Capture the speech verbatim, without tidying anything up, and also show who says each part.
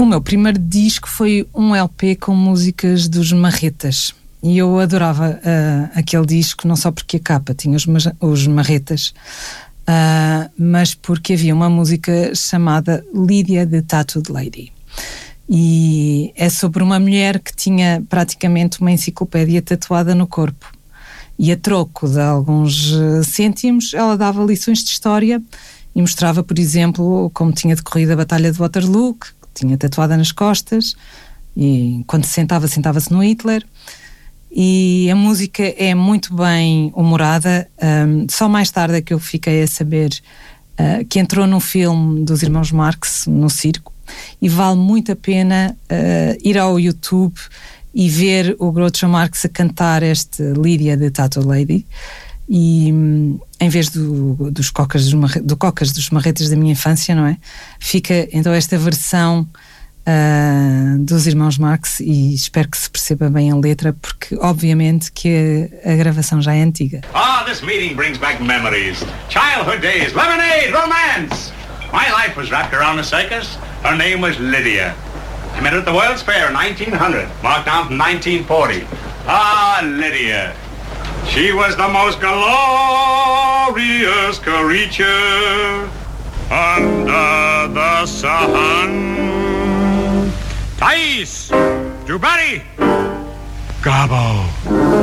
Speaker 1: O meu primeiro disco foi um L P com músicas dos Marretas. E eu adorava uh, aquele disco, não só porque a capa tinha os, os Marretas, uh, mas porque havia uma música chamada Lídia de Tattooed Lady. E é sobre uma mulher que tinha praticamente uma enciclopédia tatuada no corpo. E a troco de alguns cêntimos, ela dava lições de história e mostrava, por exemplo, como tinha decorrido a Batalha de Waterloo, que tinha tatuada nas costas, e quando se sentava, sentava-se no Hitler. E a música é muito bem humorada. Um, só mais tarde é que eu fiquei a saber uh, que entrou num filme dos irmãos Marx, no circo, e vale muito a pena uh, ir ao YouTube e ver o Groucho Marx a cantar este Lídia de Tattooed Lady. E um, em vez do, dos cocas dos, marre, do cocas dos marretas da minha infância, não é? Fica então esta versão Uh, dos irmãos Marx, e espero que se perceba bem a letra, porque obviamente que a, a gravação já é antiga.
Speaker 2: Ah, this meeting brings back memories. Childhood days, lemonade, romance. My life was wrapped around a circus. Her name was Lydia. I met her at the World's Fair in nineteen hundred, marked down from nineteen forty. Ah, Lydia. She was the most glorious creature under the sun. Thais! Jubari! Gabo!